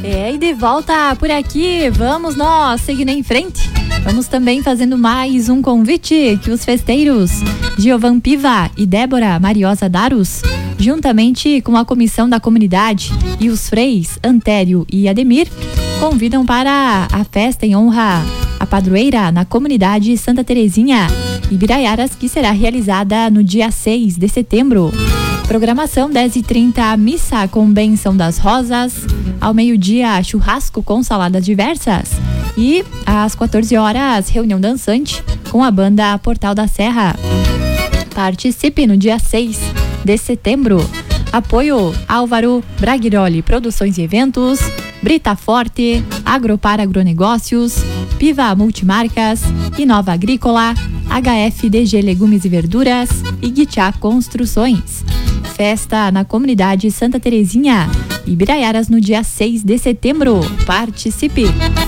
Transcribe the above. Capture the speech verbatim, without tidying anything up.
É, e de volta por aqui, vamos nós seguindo em frente. Vamos também fazendo mais um convite que os festeiros Giovan Piva e Débora Mariosa Darus, juntamente com a comissão da comunidade e os freis Antério e Ademir, convidam para a festa em honra à padroeira na comunidade Santa Terezinha, Ibiraiaras, que será realizada no dia seis de setembro. Programação dez e trinta, missa com bênção das rosas. Ao meio-dia, churrasco com saladas diversas. E às quatorze horas, reunião dançante com a banda Portal da Serra. Participe no dia seis de setembro. Apoio Álvaro Braghiroli Produções e Eventos, Brita Forte, Agropar Agronegócios, Piva Multimarcas, Inova Agrícola, H F D G Legumes e Verduras e Guitiá Construções. Festa na comunidade Santa Terezinha, Ibiraiaras, no dia seis de setembro. Participe!